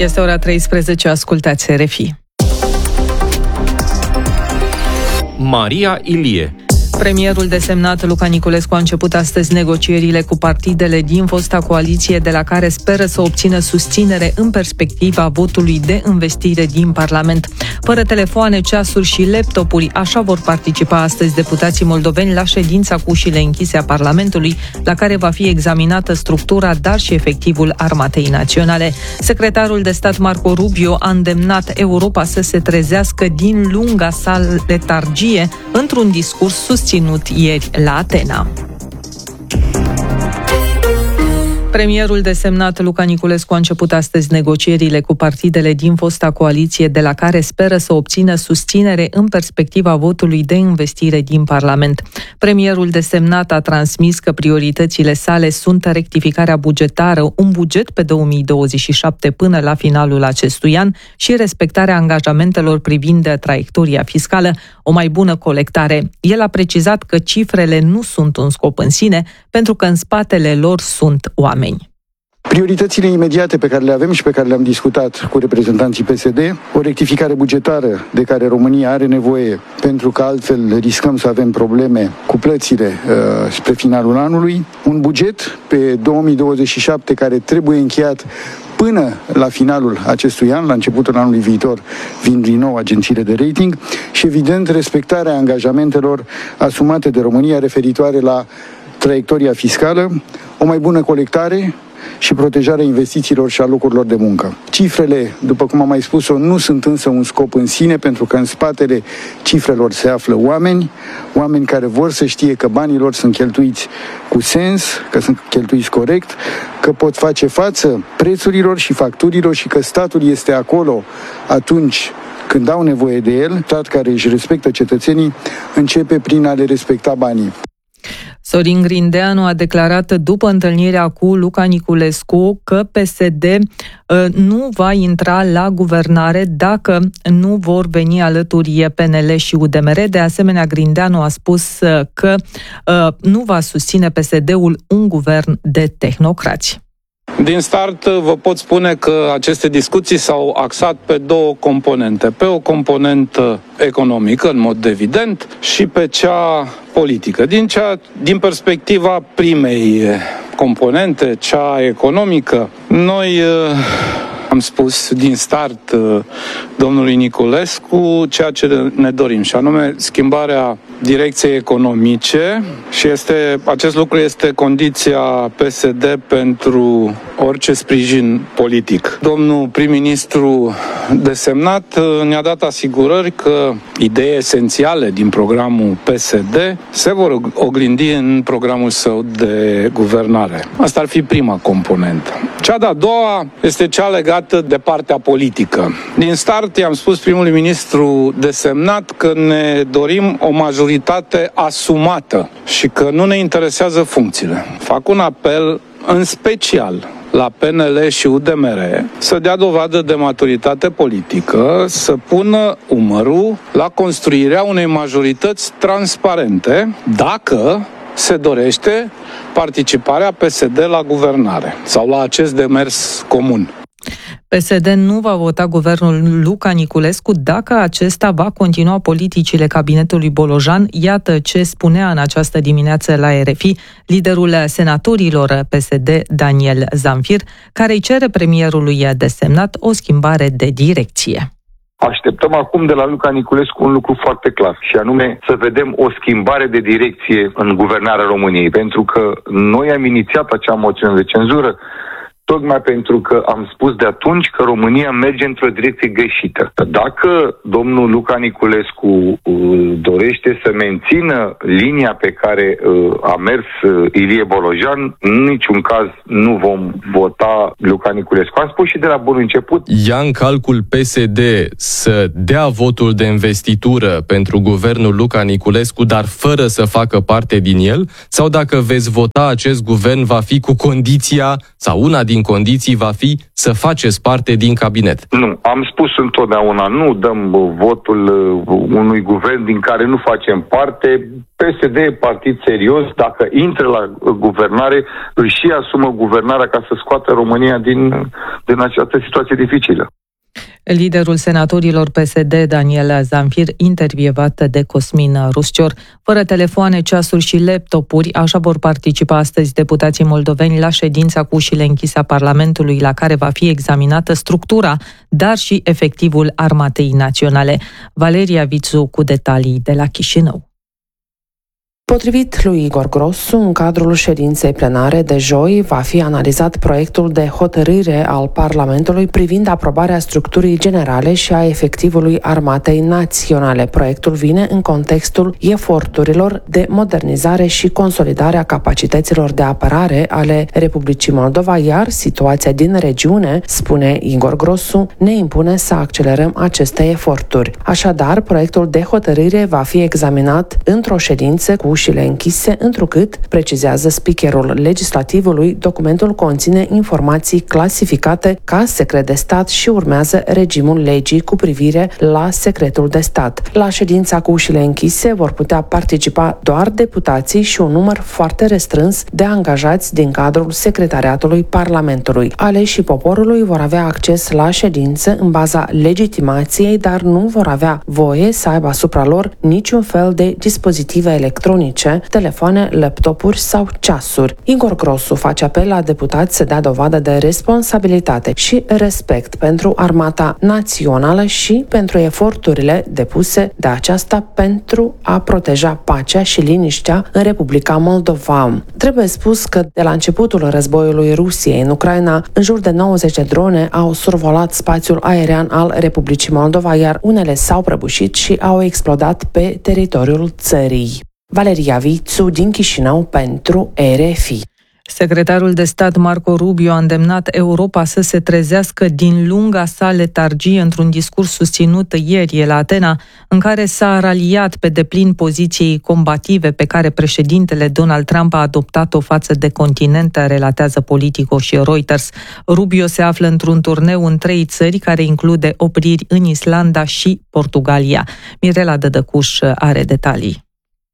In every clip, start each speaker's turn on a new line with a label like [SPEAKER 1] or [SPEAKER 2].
[SPEAKER 1] Este ora 13, ascultați RFI.
[SPEAKER 2] Maria Ilie.
[SPEAKER 1] Premierul desemnat Luca Niculescu a început astăzi negocierile cu partidele din fosta coaliție, de la care speră să obțină susținere în perspectiva votului de învestire din Parlament. Fără telefoane, ceasuri și laptopuri, așa vor participa astăzi deputații moldoveni la ședința cu ușile închise a Parlamentului, la care va fi examinată structura, dar și efectivul Armatei Naționale. Secretarul de stat Marco Rubio a îndemnat Europa să se trezească din lunga sa letargie într-un discurs susținut ieri la Atena. Premierul desemnat Luca Niculescu a început astăzi negocierile cu partidele din fosta coaliție, de la care speră să obțină susținere în perspectiva votului de învestire din Parlament. Premierul desemnat a transmis că prioritățile sale sunt rectificarea bugetară, un buget pe 2027 până la finalul acestui an și respectarea angajamentelor privind traiectoria fiscală, o mai bună colectare. El a precizat că cifrele nu sunt un scop în sine, pentru că în spatele lor sunt oameni.
[SPEAKER 3] Prioritățile imediate pe care le avem și pe care le-am discutat cu reprezentanții PSD, o rectificare bugetară de care România are nevoie, pentru că altfel riscăm să avem probleme cu plățile spre finalul anului, un buget pe 2027 care trebuie încheiat până la finalul acestui an, la începutul anului viitor, vin din nou agențiile de rating și, evident, respectarea angajamentelor asumate de România referitoare la traiectoria fiscală, o mai bună colectare și protejarea investițiilor și a locurilor de muncă. Cifrele, după cum am mai spus-o, nu sunt însă un scop în sine, pentru că în spatele cifrelor se află oameni care vor să știe că banii lor sunt cheltuiți cu sens, că sunt cheltuiți corect, că pot face față prețurilor și facturilor și că statul este acolo atunci când au nevoie de el. Stat care își respectă cetățenii începe prin a le respecta banii.
[SPEAKER 1] Sorin Grindeanu a declarat după întâlnirea cu Luca Niculescu că PSD nu va intra la guvernare dacă nu vor veni alături PNL și UDMR. De asemenea, Grindeanu a spus că nu va susține PSD-ul un guvern de tehnocrați.
[SPEAKER 4] Din start vă pot spune că aceste discuții s-au axat pe două componente. Pe o componentă economică, în mod evident, și pe cea politică. Din perspectiva primei componente, cea economică, noi am spus din start domnului Niculescu ceea ce ne dorim, și anume schimbarea direcției economice, și acest lucru este condiția PSD pentru orice sprijin politic. Domnul prim-ministru desemnat ne-a dat asigurări că idei esențiale din programul PSD se vor oglindi în programul său de guvernare. Asta ar fi prima componentă. Cea de-a doua este cea legată de partea politică. Din start i-am spus primului ministru desemnat că ne dorim o majoritate asumată și că nu ne interesează funcțiile. Fac un apel în special la PNL și UDMR să dea dovadă de maturitate politică, să pună umărul la construirea unei majorități transparente, dacă se dorește participarea PSD la guvernare sau la acest demers comun.
[SPEAKER 1] PSD nu va vota guvernul Luca Niculescu dacă acesta va continua politicile cabinetului Bolojan. Iată ce spunea în această dimineață la RFI liderul senatorilor PSD, Daniel Zamfir, care îi cere premierului desemnat o schimbare de direcție.
[SPEAKER 5] Așteptăm acum de la Luca Niculescu un lucru foarte clar, și anume să vedem o schimbare de direcție în guvernarea României, pentru că noi am inițiat acea moțiune de cenzură tocmai pentru că am spus de atunci că România merge într-o direcție greșită. Dacă domnul Luca Niculescu dorește să mențină linia pe care a mers Ilie Bolojan, în niciun caz nu vom vota Luca Niculescu. Am spus și de la bun început.
[SPEAKER 2] Ia în calcul PSD să dea votul de investitură pentru guvernul Luca Niculescu, dar fără să facă parte din el? Sau dacă veți vota acest guvern, va fi cu condiția, sau una din condiții va fi să faceți parte din cabinet?
[SPEAKER 5] Nu, am spus întotdeauna, nu dăm votul unui guvern din care nu facem parte. PSD e partid serios, dacă intră la guvernare, își și asumă guvernarea ca să scoată România în această situație dificilă.
[SPEAKER 1] Liderul senatorilor PSD, Daniel Zamfir, intervievat de Cosmin Ruscior. Fără telefoane, ceasuri și laptopuri, așa vor participa astăzi deputații moldoveni la ședința cu ușile închise a Parlamentului, la care va fi examinată structura, dar și efectivul Armatei Naționale. Valeria Vițu cu detalii de la Chișinău.
[SPEAKER 6] Potrivit lui Igor Grosu, în cadrul ședinței plenare de joi va fi analizat proiectul de hotărâre al Parlamentului privind aprobarea structurii generale și a efectivului Armatei Naționale. Proiectul vine în contextul eforturilor de modernizare și consolidare a capacităților de apărare ale Republicii Moldova, iar situația din regiune, spune Igor Grosu, ne impune să accelerăm aceste eforturi. Așadar, proiectul de hotărâre va fi examinat într-o ședință cu ușile închise, întrucât, precizează speakerul legislativului, documentul conține informații clasificate ca secret de stat și urmează regimul legii cu privire la secretul de stat. La ședința cu ușile închise vor putea participa doar deputații și un număr foarte restrâns de angajați din cadrul secretariatului Parlamentului. Aleșii poporului vor avea acces la ședință în baza legitimației, dar nu vor avea voie să aibă asupra lor niciun fel de dispozitive electronice, telefoane, laptopuri sau ceasuri. Igor Grosu face apel la deputați să dea dovadă de responsabilitate și respect pentru Armata Națională și pentru eforturile depuse de aceasta pentru a proteja pacea și liniștea în Republica Moldova. Trebuie spus că de la începutul războiului Rusiei în Ucraina, în jur de 90 de drone au survolat spațiul aerian al Republicii Moldova, iar unele s-au prăbușit și au explodat pe teritoriul țării. Valeria Vițu din Chișinău pentru RFI.
[SPEAKER 1] Secretarul de stat Marco Rubio a îndemnat Europa să se trezească din lunga sa letargie într-un discurs susținut ieri la Atena, în care s-a raliat pe deplin poziției combative pe care președintele Donald Trump a adoptat-o față de continent, relatează Politico și Reuters. Rubio se află într-un turneu în 3 țări, care include opriri în Islanda și Portugalia. Mirela Dădăcuș are detalii.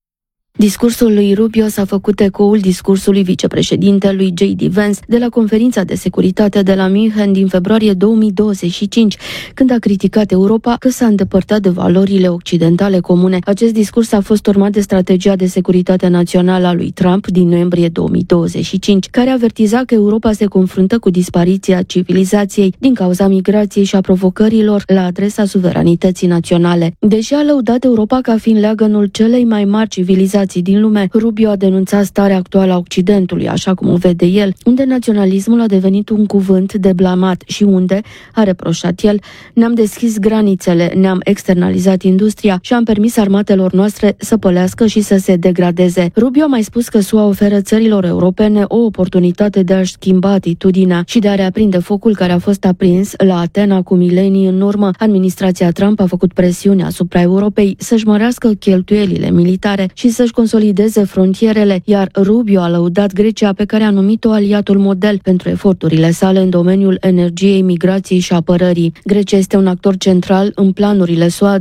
[SPEAKER 7] Discursul lui Rubio s-a făcut ecoul discursului vicepreședintelui J.D. Vance de la conferința de securitate de la München din februarie 2025, când a criticat Europa că s-a îndepărtat de valorile occidentale comune. Acest discurs a fost urmat de strategia de securitate națională a lui Trump din noiembrie 2025, care avertiza că Europa se confruntă cu dispariția civilizației din cauza migrației și a provocărilor la adresa suveranității naționale. Deși a lăudat Europa ca fiind leagănul celei mai mari civilizații din lume, Rubio a denunțat starea actuală a Occidentului, așa cum o vede el, unde naționalismul a devenit un cuvânt de blamat și unde, a reproșat el, ne-am deschis granițele, ne-am externalizat industria și am permis armatelor noastre să pălească și să se degradeze. Rubio a mai spus că SUA oferă țărilor europene o oportunitate de a-și schimba atitudinea și de a reaprinde focul care a fost aprins la Atena cu milenii în urmă. Administrația Trump a făcut presiune asupra Europei să-și mărească cheltuielile militare și să-și consolideze frontierele, iar Rubio a lăudat Grecia, pe care a numit-o aliatul model pentru eforturile sale în domeniul energiei, migrației și apărării. Grecia este un actor central în planurile SUA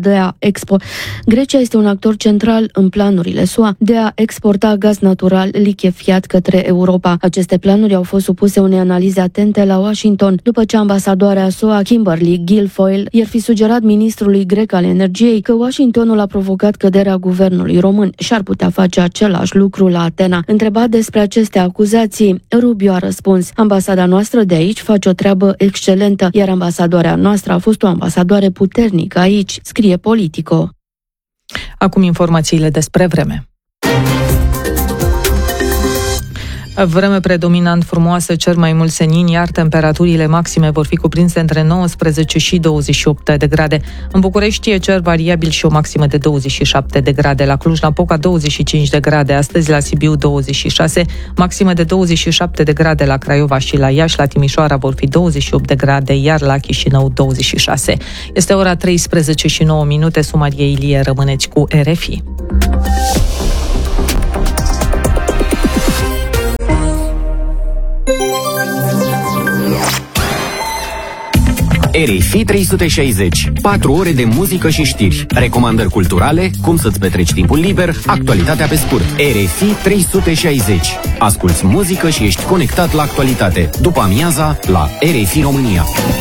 [SPEAKER 7] de a exporta gaz natural lichefiat către Europa. Aceste planuri au fost supuse unei analize atente la Washington, după ce ambasadoarea SUA, Kimberly Guilfoyle, i-ar fi sugerat ministrului grec al energiei că Washingtonul a provocat căderea guvernului român și ar putea face același lucru la Atena. Întrebat despre aceste acuzații, Rubio a răspuns: ambasada noastră de aici face o treabă excelentă, iar ambasadoarea noastră a fost o ambasadoare puternică aici, scrie Politico.
[SPEAKER 1] Acum informațiile despre vreme. Vreme predominant frumoasă, cer mai mult senin, iar temperaturile maxime vor fi cuprinse între 19 și 28 de grade. În București e cer variabil și o maximă de 27 de grade. La Cluj-Napoca 25 de grade, astăzi la Sibiu 26, maximă de 27 de grade la Craiova și la Iași, la Timișoara vor fi 28 de grade, iar la Chișinău 26. Este ora 13 și 9 minute, Sumarie Ilie, rămâneți cu RFI.
[SPEAKER 8] RFI 360. 4 ore de muzică și știri, recomandări culturale, cum să-ți petreci timpul liber, actualitatea pe scurt. RFI 360. Asculți muzică și ești conectat la actualitate. După amiaza, la RFI România.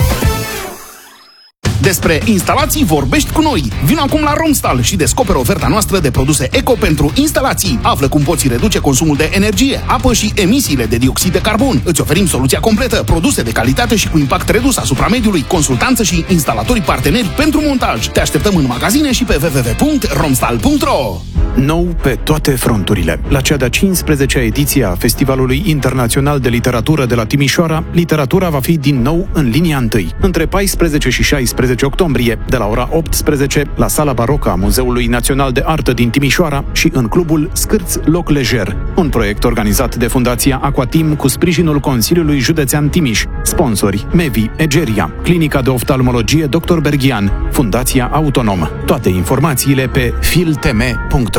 [SPEAKER 9] Despre instalații vorbești cu noi. Vino acum la Romstal și descoperă oferta noastră de produse eco pentru instalații. Află cum poți reduce consumul de energie, apă și emisiile de dioxid de carbon. Îți oferim soluția completă, produse de calitate și cu impact redus asupra mediului, consultanță și instalatorii parteneri pentru montaj. Te așteptăm în magazine și pe www.romstal.ro.
[SPEAKER 10] Nou pe toate fronturile. La cea de-a 15-a ediție a Festivalului Internațional de Literatură de la Timișoara, literatura va fi din nou în linia întâi. Între 14 și 16 octombrie, de la ora 18, la Sala Barocă a Muzeului Național de Artă din Timișoara și în clubul Scârț Loc Lejer, un proiect organizat de Fundația Aquatim cu sprijinul Consiliului Județean Timiș, sponsori Mevi, Egeria, Clinica de Oftalmologie Dr. Berghian, Fundația Autonom. Toate informațiile pe filtm.ro.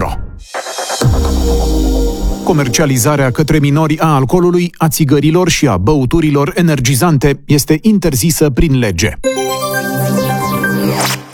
[SPEAKER 10] Comercializarea către minori a alcoolului, a țigărilor și a băuturilor energizante este interzisă prin lege.